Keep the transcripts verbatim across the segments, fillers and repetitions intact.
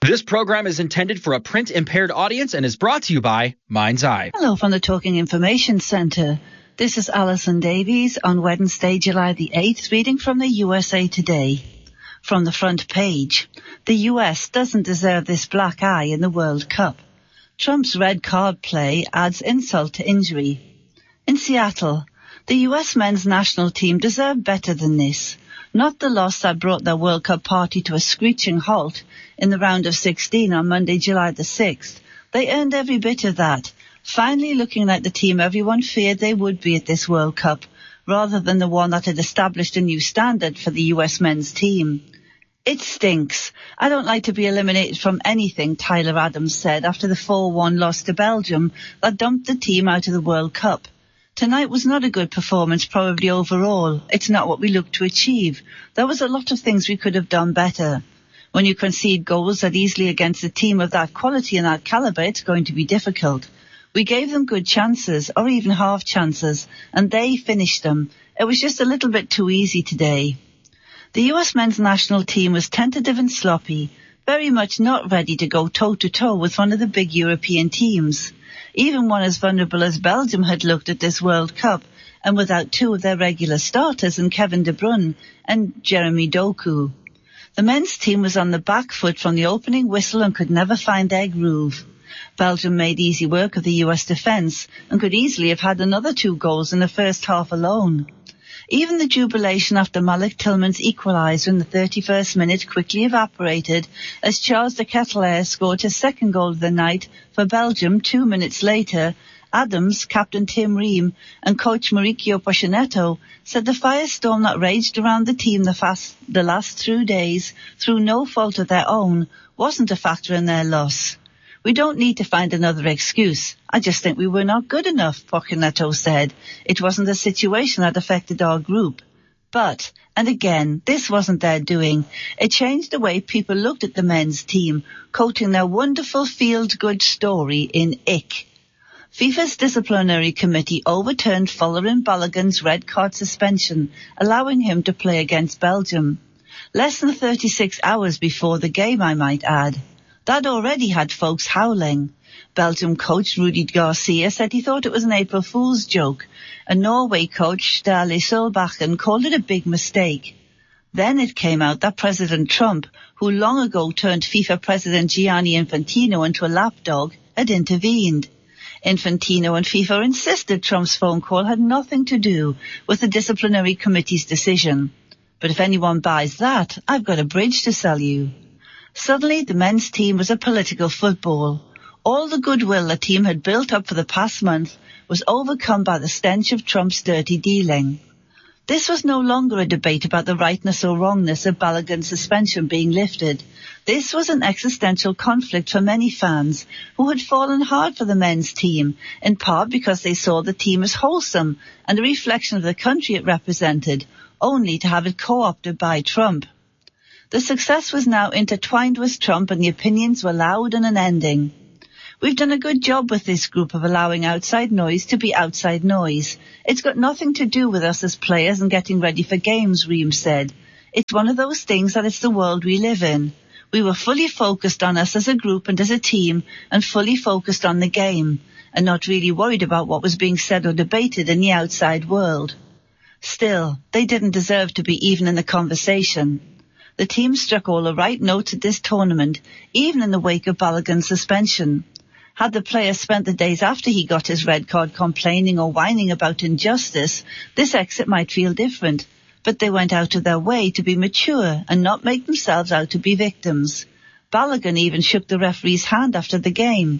This program is intended for a print-impaired audience and is brought to you by Mind's Eye. Hello from the Talking Information Centre. This is Alison Davies on Wednesday, July the eighth, reading from the U S A Today. From the front page, the U S doesn't deserve this black eye in the World Cup. Trump's red card play adds insult to injury. In Seattle, the U S men's national team deserved better than this. Not the loss that brought their World Cup party to a screeching halt in the round of sixteen on Monday, July the sixth. They earned every bit of that, finally looking like the team everyone feared they would be at this World Cup, rather than the one that had established a new standard for the U S men's team. It stinks. I don't like to be eliminated from anything, Tyler Adams said after the four one loss to Belgium that dumped the team out of the World Cup. Tonight was not a good performance, probably overall. It's not what we looked to achieve. There was a lot of things we could have done better. When you concede goals that easily against a team of that quality and that calibre, it's going to be difficult. We gave them good chances, or even half chances, and they finished them. It was just a little bit too easy today. The U S men's national team was tentative and sloppy, very much not ready to go toe-to-toe with one of the big European teams. Even one as vulnerable as Belgium had looked at this World Cup, and without two of their regular starters in Kevin De Bruyne and Jeremy Doku. The men's team was on the back foot from the opening whistle and could never find their groove. Belgium made easy work of the U S defence and could easily have had another two goals in the first half alone. Even the jubilation after Malik Tillman's equaliser in the thirty-first minute quickly evaporated as Charles de Ketelaere scored his second goal of the night for Belgium two minutes later. Adams, Captain Tim Ream and coach Mauricio Pochettino said the firestorm that raged around the team the, fast, the last two days, through no fault of their own, wasn't a factor in their loss. We don't need to find another excuse. I just think we were not good enough, Pochettino said. It wasn't a situation that affected our group. But, and again, this wasn't their doing. It changed the way people looked at the men's team, quoting their wonderful feel-good story in ick. FIFA's disciplinary committee overturned Folarin Balogun's red card suspension, allowing him to play against Belgium. Less than thirty-six hours before the game, I might add. That already had folks howling. Belgium coach Rudy Garcia said he thought it was an April Fool's joke, and Norway coach Ståle Solbakken called it a big mistake. Then it came out that President Trump, who long ago turned FIFA President Gianni Infantino into a lapdog, had intervened. Infantino and FIFA insisted Trump's phone call had nothing to do with the disciplinary committee's decision. But if anyone buys that, I've got a bridge to sell you. Suddenly, the men's team was a political football. All the goodwill the team had built up for the past month was overcome by the stench of Trump's dirty dealing. This was no longer a debate about the rightness or wrongness of Balogun's suspension being lifted. This was an existential conflict for many fans who had fallen hard for the men's team, in part because they saw the team as wholesome and a reflection of the country it represented, only to have it co-opted by Trump. The success was now intertwined with Trump and the opinions were loud and unending. We've done a good job with this group of allowing outside noise to be outside noise. It's got nothing to do with us as players and getting ready for games, Ream said. It's one of those things that it's the world we live in. We were fully focused on us as a group and as a team and fully focused on the game and not really worried about what was being said or debated in the outside world. Still, they didn't deserve to be even in the conversation. The team struck all the right notes at this tournament, even in the wake of Balogun's suspension. Had the player spent the days after he got his red card complaining or whining about injustice, this exit might feel different, but they went out of their way to be mature and not make themselves out to be victims. Balogun even shook the referee's hand after the game.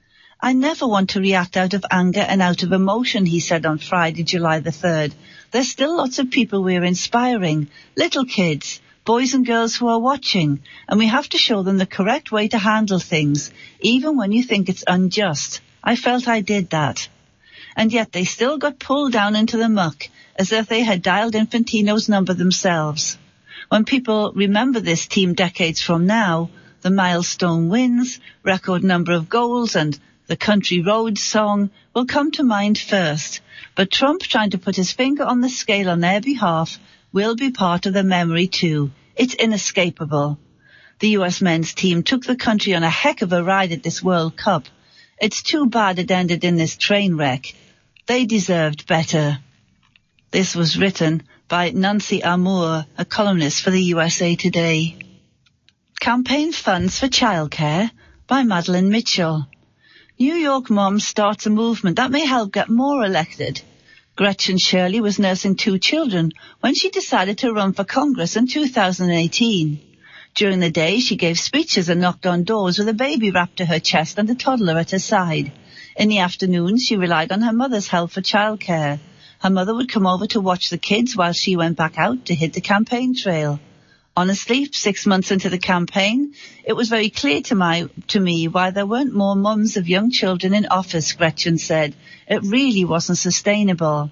I never want to react out of anger and out of emotion, he said on Friday, July the third. There's still lots of people we're inspiring, little kids, boys and girls who are watching, and we have to show them the correct way to handle things, even when you think it's unjust. I felt I did that. And yet they still got pulled down into the muck, as if they had dialed Infantino's number themselves. When people remember this team decades from now, the milestone wins, record number of goals, and the Country Roads song will come to mind first. But Trump trying to put his finger on the scale on their behalf will be part of the memory too. It's inescapable. The U S men's team took the country on a heck of a ride at this World Cup. It's too bad it ended in this train wreck. They deserved better. This was written by Nancy Amour, a columnist for the U S A Today. Campaign funds for childcare by Madeleine Mitchell. New York mom starts a movement that may help get more elected. Gretchen Shirley was nursing two children when she decided to run for Congress in two thousand eighteen. During the day, she gave speeches and knocked on doors with a baby wrapped to her chest and a toddler at her side. In the afternoon, she relied on her mother's help for childcare. Her mother would come over to watch the kids while she went back out to hit the campaign trail. Honestly, six months into the campaign, it was very clear to my to me why there weren't more mums of young children in office, Gretchen said. It really wasn't sustainable.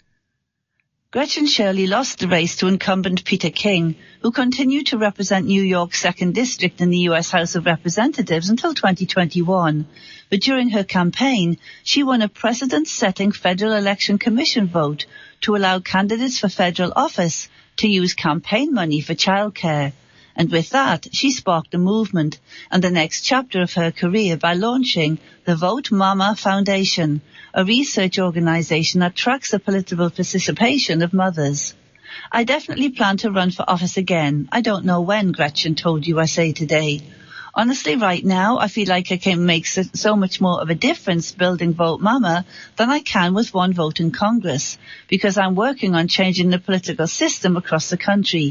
Gretchen Shirley lost the race to incumbent Peter King, who continued to represent New York's second District in the U S House of Representatives until twenty twenty-one. But during her campaign, she won a precedent-setting Federal Election Commission vote to allow candidates for federal office to use campaign money for childcare. And with that, she sparked a movement and the next chapter of her career by launching the Vote Mama Foundation, a research organization that tracks the political participation of mothers. I definitely plan to run for office again. I don't know when, Gretchen told U S A Today. Honestly, right now, I feel like I can make so much more of a difference building Vote Mama than I can with one vote in Congress, because I'm working on changing the political system across the country.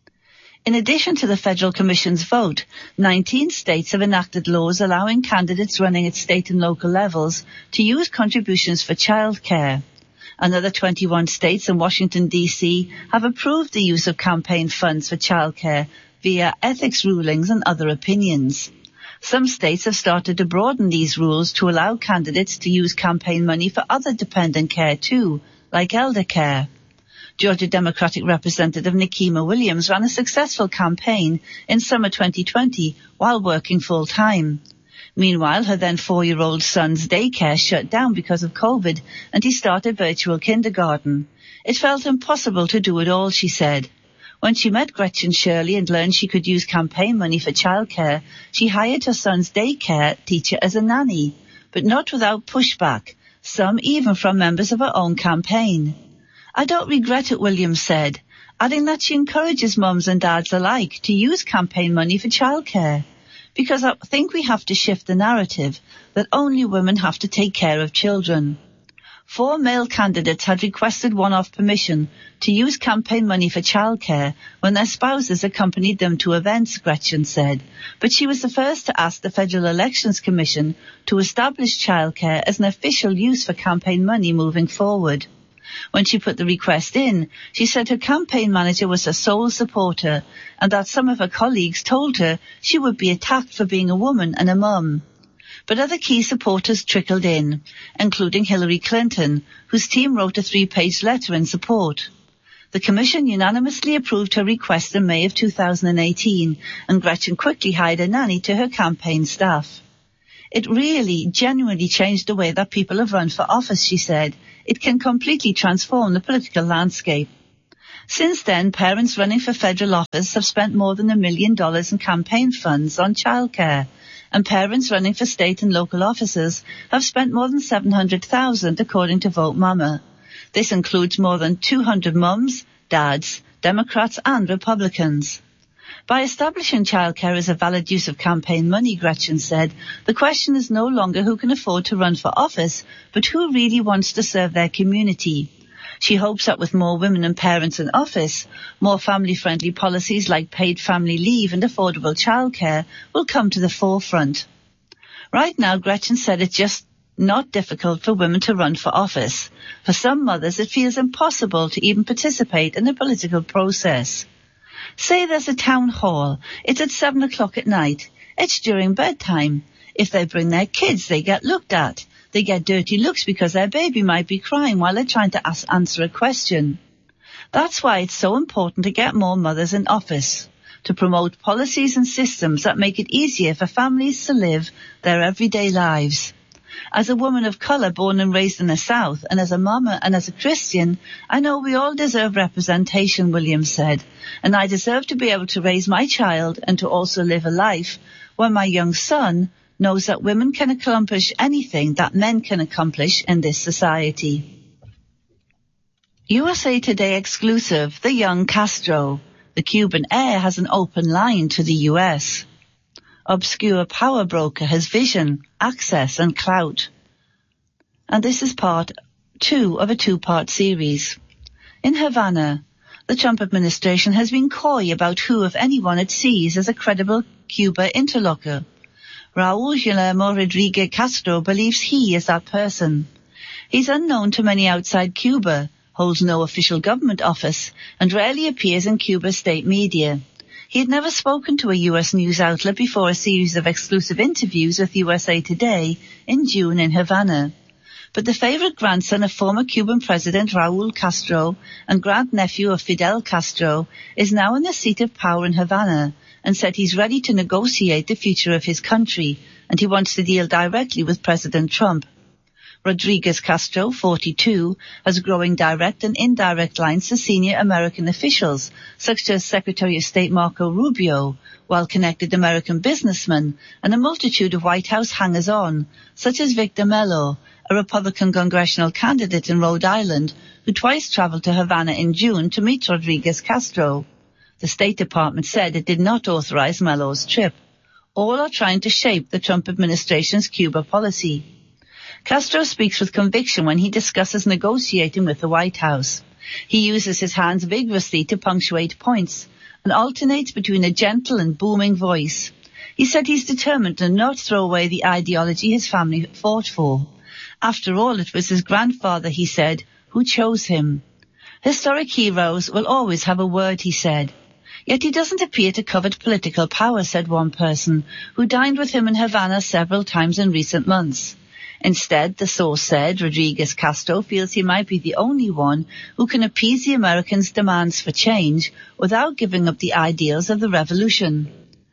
In addition to the Federal Commission's vote, nineteen states have enacted laws allowing candidates running at state and local levels to use contributions for childcare. Another twenty-one states and Washington, D C have approved the use of campaign funds for childcare via ethics rulings and other opinions. Some states have started to broaden these rules to allow candidates to use campaign money for other dependent care too, like elder care. Georgia Democratic Representative Nikema Williams ran a successful campaign in summer twenty twenty while working full-time. Meanwhile, her then four-year-old son's daycare shut down because of COVID, and he started virtual kindergarten. It felt impossible to do it all, she said. When she met Gretchen Shirley and learned she could use campaign money for childcare, she hired her son's daycare teacher as a nanny, but not without pushback, some even from members of her own campaign. I don't regret it, Williams said, adding that she encourages mums and dads alike to use campaign money for childcare, because I think we have to shift the narrative that only women have to take care of children. Four male candidates had requested one-off permission to use campaign money for childcare when their spouses accompanied them to events, Gretchen said, but she was the first to ask the Federal Elections Commission to establish childcare as an official use for campaign money moving forward. When she put the request in, she said her campaign manager was her sole supporter and that some of her colleagues told her she would be attacked for being a woman and a mum. But other key supporters trickled in, including Hillary Clinton, whose team wrote a three-page letter in support. The Commission unanimously approved her request in May of two thousand eighteen, and Gretchen quickly hired a nanny to her campaign staff. It really, genuinely changed the way that people have run for office, she said. It can completely transform the political landscape. Since then, parents running for federal office have spent more than a million dollars in campaign funds on childcare, and parents running for state and local offices have spent more than seven hundred thousand dollars according to Vote Mama. This includes more than two hundred mums, dads, Democrats and Republicans. By establishing childcare as a valid use of campaign money, Gretchen said, the question is no longer who can afford to run for office, but who really wants to serve their community. She hopes that with more women and parents in office, more family-friendly policies like paid family leave and affordable childcare will come to the forefront. Right now, Gretchen said it's just not difficult for women to run for office. For some mothers, it feels impossible to even participate in the political process. Say there's a town hall. It's at seven o'clock at night. It's during bedtime. If they bring their kids, they get looked at. They get dirty looks because their baby might be crying while they're trying to ask, answer a question. That's why it's so important to get more mothers in office, to promote policies and systems that make it easier for families to live their everyday lives. As a woman of colour born and raised in the South, and as a mama and as a Christian, I know we all deserve representation, Williams said, and I deserve to be able to raise my child and to also live a life where my young son knows that women can accomplish anything that men can accomplish in this society. U S A Today exclusive, the young Castro. The Cuban heir has an open line to the U S. Obscure power broker has vision, access and clout. And this is part two of a two-part series. In Havana, the Trump administration has been coy about who, if anyone, it sees as a credible Cuba interlocutor. Raul Guillermo Rodriguez Castro believes he is that person. He's unknown to many outside Cuba, holds no official government office, and rarely appears in Cuba's state media. He had never spoken to a U S news outlet before a series of exclusive interviews with U S A Today in June in Havana. But the favorite grandson of former Cuban President Raul Castro and grandnephew of Fidel Castro is now in the seat of power in Havana and said he's ready to negotiate the future of his country, and he wants to deal directly with President Trump. Rodriguez Castro, forty-two, has growing direct and indirect lines to senior American officials, such as Secretary of State Marco Rubio, well-connected American businessmen, and a multitude of White House hangers-on, such as Victor Mello, a Republican congressional candidate in Rhode Island, who twice traveled to Havana in June to meet Rodriguez Castro. The State Department said it did not authorize Mello's trip. All are trying to shape the Trump administration's Cuba policy. Castro speaks with conviction when he discusses negotiating with the White House. He uses his hands vigorously to punctuate points and alternates between a gentle and booming voice. He said he's determined to not throw away the ideology his family fought for. After all, it was his grandfather, he said, who chose him. Historic heroes will always have a word, he said. Yet he doesn't appear to covet political power, said one person, who dined with him in Havana several times in recent months. Instead, the source said, Rodriguez Castro feels he might be the only one who can appease the Americans' demands for change without giving up the ideals of the revolution.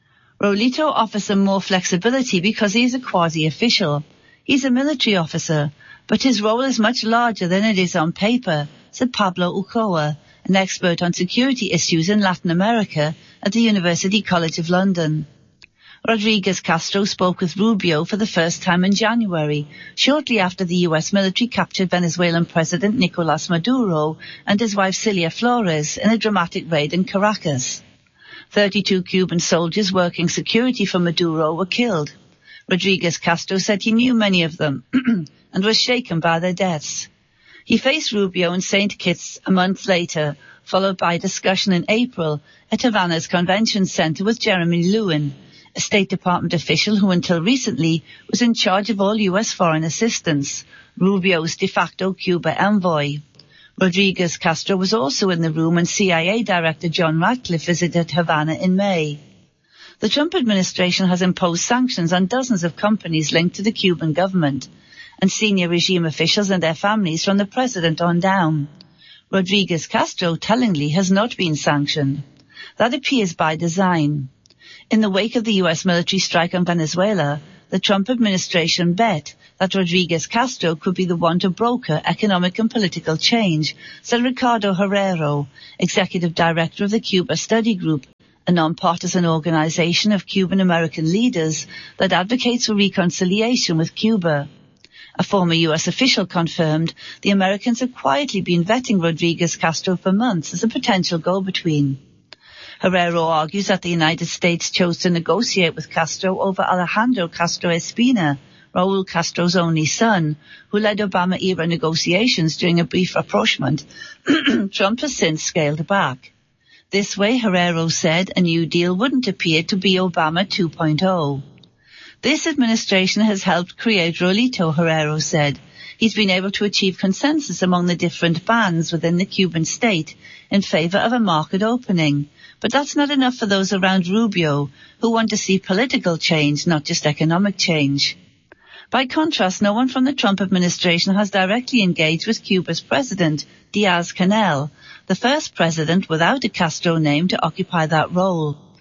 Rolito offers him more flexibility because he is a quasi-official. He's a military officer, but his role is much larger than it is on paper, said Pablo Ucoa, an expert on security issues in Latin America at the University College of London. Rodriguez Castro spoke with Rubio for the first time in January, shortly after the U S military captured Venezuelan President Nicolas Maduro and his wife Cilia Flores in a dramatic raid in Caracas. Thirty-two Cuban soldiers working security for Maduro were killed. Rodriguez Castro said he knew many of them and was shaken by their deaths. He faced Rubio in Saint Kitts a month later, followed by a discussion in April at Havana's Convention Center with Jeremy Lewin, a State Department official who until recently was in charge of all U S foreign assistance, Rubio's de facto Cuba envoy. Rodriguez Castro was also in the room when C I A Director John Ratcliffe visited Havana in May. The Trump administration has imposed sanctions on dozens of companies linked to the Cuban government and senior regime officials and their families from the president on down. Rodriguez Castro, tellingly, has not been sanctioned. That appears by design. In the wake of the U S military strike on Venezuela, the Trump administration bet that Rodriguez Castro could be the one to broker economic and political change, said Ricardo Herrero, executive director of the Cuba Study Group, a non-partisan organization of Cuban-American leaders that advocates for reconciliation with Cuba. A former U S official confirmed the Americans have quietly been vetting Rodriguez Castro for months as a potential go-between. Herrero argues that the United States chose to negotiate with Castro over Alejandro Castro Espina, Raul Castro's only son, who led Obama-era negotiations during a brief rapprochement Trump has since scaled back. This way, Herrero said, a new deal wouldn't appear to be Obama two point oh. This administration has helped create Rolito, Herrero said. He's been able to achieve consensus among the different bands within the Cuban state in favor of a market opening. But that's not enough for those around Rubio, who want to see political change, not just economic change. By contrast, no one from the Trump administration has directly engaged with Cuba's president, Diaz-Canel, the first president without a Castro name to occupy that role.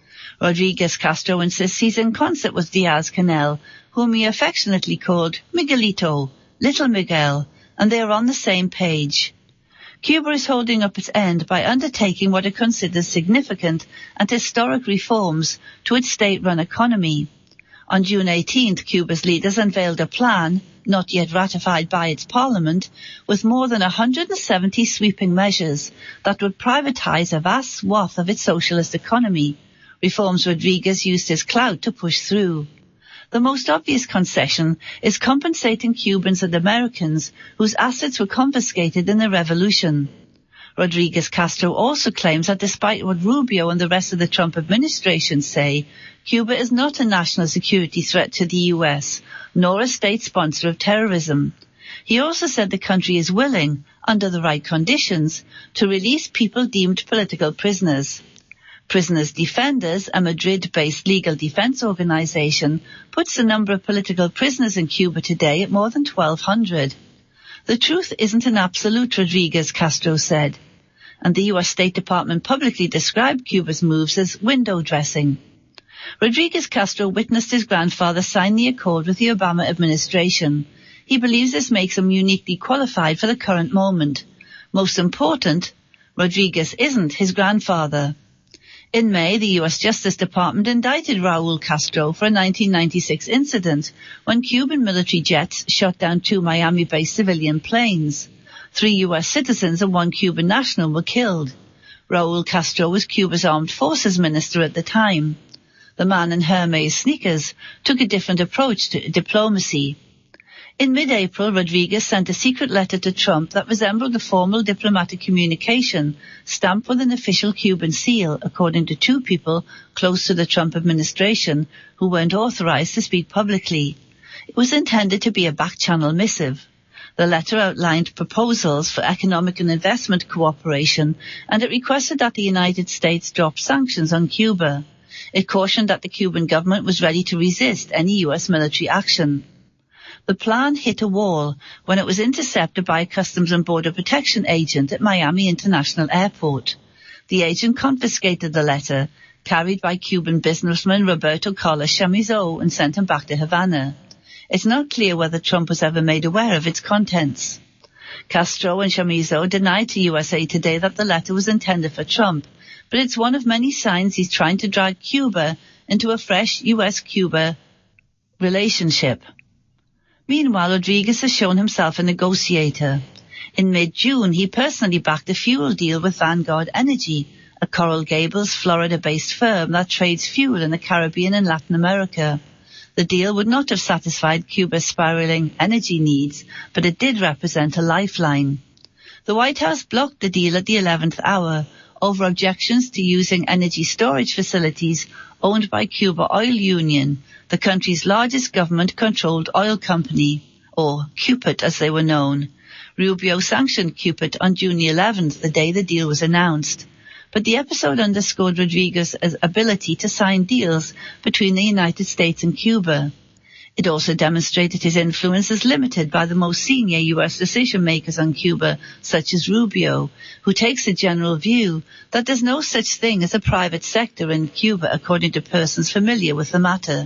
Rodriguez Castro insists he's in concert with Diaz-Canel, whom he affectionately called Miguelito, Little Miguel, and they are on the same page. Cuba is holding up its end by undertaking what it considers significant and historic reforms to its state-run economy. On June eighteenth, Cuba's leaders unveiled a plan, not yet ratified by its parliament, with more than one hundred seventy sweeping measures that would privatize a vast swath of its socialist economy, reforms Rodriguez used his clout to push through. The most obvious concession is compensating Cubans and Americans whose assets were confiscated in the revolution. Rodriguez Castro also claims that despite what Rubio and the rest of the Trump administration say, Cuba is not a national security threat to the U S, nor a state sponsor of terrorism. He also said the country is willing, under the right conditions, to release people deemed political prisoners. Prisoners Defenders, a Madrid-based legal defense organization, puts the number of political prisoners in Cuba today at more than twelve hundred. The truth isn't an absolute, Rodriguez Castro said. And the U S State Department publicly described Cuba's moves as window dressing. Rodriguez Castro witnessed his grandfather sign the accord with the Obama administration. He believes this makes him uniquely qualified for the current moment. Most important, Rodriguez isn't his grandfather. In May, the U S Justice Department indicted Raul Castro for a nineteen ninety-six incident when Cuban military jets shot down two Miami-based civilian planes. Three U S citizens and one Cuban national were killed. Raul Castro was Cuba's armed forces minister at the time. The man in Hermes sneakers took a different approach to diplomacy. In mid-April, Rodriguez sent a secret letter to Trump that resembled a formal diplomatic communication stamped with an official Cuban seal, according to two people close to the Trump administration who weren't authorized to speak publicly. It was intended to be a back-channel missive. The letter outlined proposals for economic and investment cooperation, and it requested that the United States drop sanctions on Cuba. It cautioned that the Cuban government was ready to resist any U S military action. The plan hit a wall when it was intercepted by a Customs and Border Protection agent at Miami International Airport. The agent confiscated the letter, carried by Cuban businessman Roberto Carlos Chamizo, and sent him back to Havana. It's not clear whether Trump was ever made aware of its contents. Castro and Chamizo denied to U S A Today that the letter was intended for Trump, but it's one of many signs he's trying to drag Cuba into a fresh U S Cuba relationship. Meanwhile, Rodriguez has shown himself a negotiator. In mid-June, he personally backed a fuel deal with Vanguard Energy, a Coral Gables, Florida-based firm that trades fuel in the Caribbean and Latin America. The deal would not have satisfied Cuba's spiraling energy needs, but it did represent a lifeline. The White House blocked the deal at the eleventh hour over objections to using energy storage facilities owned by Cuba Oil Union, the country's largest government-controlled oil company, or CUPIT as they were known. Rubio sanctioned CUPIT on June the eleventh, the day the deal was announced. But the episode underscored Rodriguez's ability to sign deals between the United States and Cuba. It also demonstrated his influence is limited by the most senior U S decision-makers on Cuba, such as Rubio, who takes the general view that there's no such thing as a private sector in Cuba, according to persons familiar with the matter.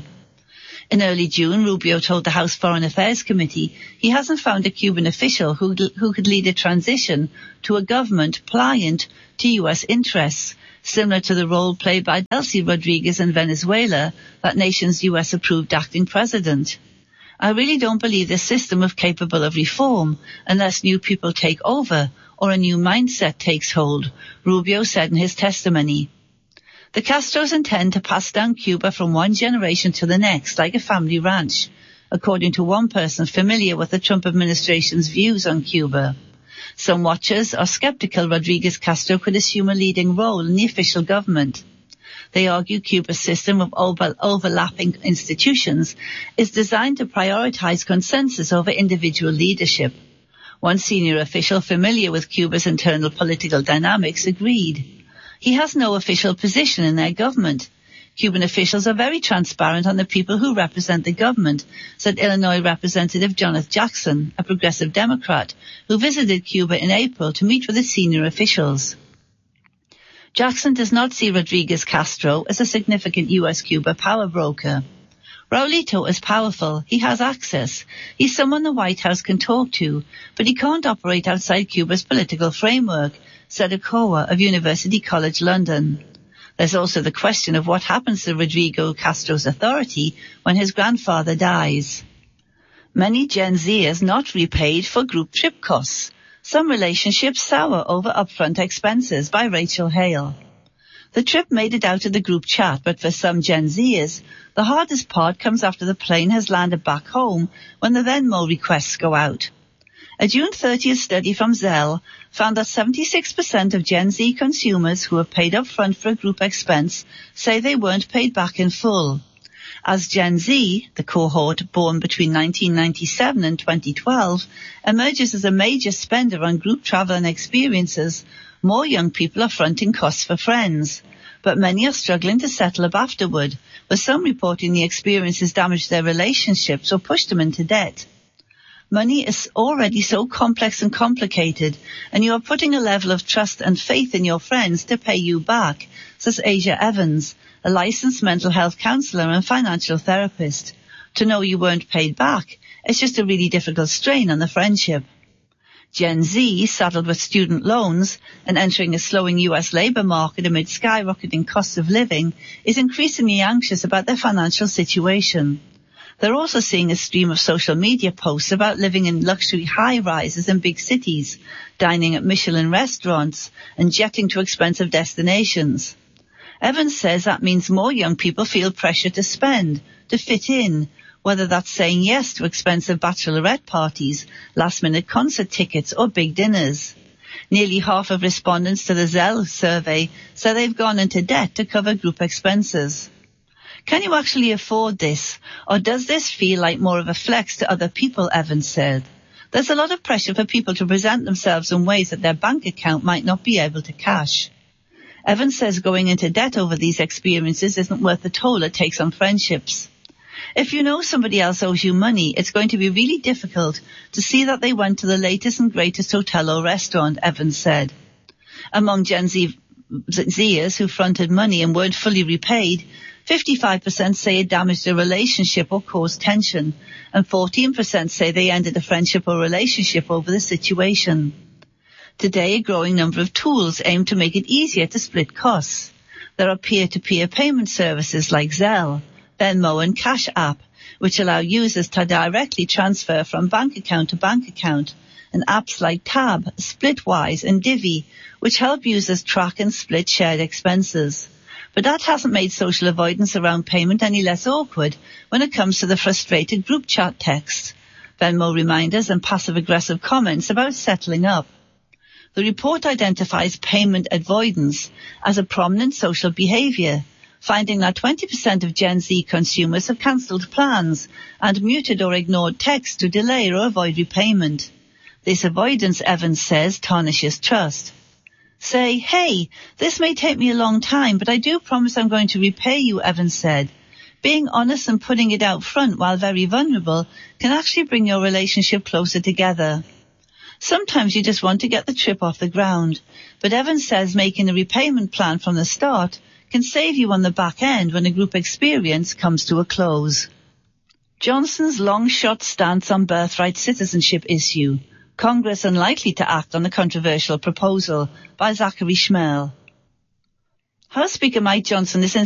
In early June, Rubio told the House Foreign Affairs Committee he hasn't found a Cuban official who, who could lead a transition to a government pliant to U S interests, similar to the role played by Delcy Rodriguez in Venezuela, that nation's U S-approved acting president. I really don't believe this system is capable of reform unless new people take over or a new mindset takes hold, Rubio said in his testimony. The Castros intend to pass down Cuba from one generation to the next like a family ranch, according to one person familiar with the Trump administration's views on Cuba. Some watchers are skeptical Rodriguez Castro could assume a leading role in the official government. They argue Cuba's system of over- overlapping institutions is designed to prioritize consensus over individual leadership. One senior official familiar with Cuba's internal political dynamics agreed. He has no official position in their government. Cuban officials are very transparent on the people who represent the government, said Illinois Representative Jonathan Jackson, a progressive Democrat, who visited Cuba in April to meet with its senior officials. Jackson does not see Rodriguez Castro as a significant U S Cuba power broker. Raulito is powerful. He has access. He's someone the White House can talk to, but he can't operate outside Cuba's political framework, said Okowa of University College London. There's also the question of what happens to Rodrigo Castro's authority when his grandfather dies. Many Gen Zers not repaid for group trip costs. Some relationships sour over upfront expenses, by Rachel Hale. The trip made it out of the group chat, but for some Gen Zers, the hardest part comes after the plane has landed back home when the Venmo requests go out. A June thirtieth study from Zelle found that seventy-six percent of Gen Z consumers who have paid up front for a group expense say they weren't paid back in full. As Gen Z, the cohort born between nineteen ninety-seven and twenty twelve, emerges as a major spender on group travel and experiences, more young people are fronting costs for friends. But many are struggling to settle up afterward, with some reporting the experiences damaged their relationships or pushed them into debt. Money is already so complex and complicated, and you are putting a level of trust and faith in your friends to pay you back, says Asia Evans, a licensed mental health counsellor and financial therapist. To know you weren't paid back, it's just a really difficult strain on the friendship. Gen Z, saddled with student loans and entering a slowing U S labour market amid skyrocketing costs of living, is increasingly anxious about their financial situation. They're also seeing a stream of social media posts about living in luxury high-rises in big cities, dining at Michelin restaurants, and jetting to expensive destinations. Evans says that means more young people feel pressure to spend, to fit in, whether that's saying yes to expensive bachelorette parties, last-minute concert tickets, or big dinners. Nearly half of respondents to the Zelle survey say they've gone into debt to cover group expenses. Can you actually afford this, or does this feel like more of a flex to other people, Evans said. There's a lot of pressure for people to present themselves in ways that their bank account might not be able to cash. Evans says going into debt over these experiences isn't worth the toll it takes on friendships. If you know somebody else owes you money, it's going to be really difficult to see that they went to the latest and greatest hotel or restaurant, Evans said. Among Gen Z Zers who fronted money and weren't fully repaid, fifty-five percent say it damaged a relationship or caused tension, and fourteen percent say they ended a friendship or relationship over the situation. Today, a growing number of tools aim to make it easier to split costs. There are peer-to-peer payment services like Zelle, Venmo and Cash App, which allow users to directly transfer from bank account to bank account, and apps like Tab, Splitwise and Divvy, which help users track and split shared expenses. But that hasn't made social avoidance around payment any less awkward when it comes to the frustrated group chat texts, Venmo reminders and passive-aggressive comments about settling up. The report identifies payment avoidance as a prominent social behaviour, finding that twenty percent of Gen Z consumers have cancelled plans and muted or ignored texts to delay or avoid repayment. This avoidance, Evans says, tarnishes trust. Say, hey, this may take me a long time, but I do promise I'm going to repay you, Evans said. Being honest and putting it out front while very vulnerable can actually bring your relationship closer together. Sometimes you just want to get the trip off the ground, but Evans says making a repayment plan from the start can save you on the back end when a group experience comes to a close. Johnson's long-shot stance on birthright citizenship issue. Congress unlikely to act on the controversial proposal, by Zachary Schmel. House Speaker Mike Johnson is in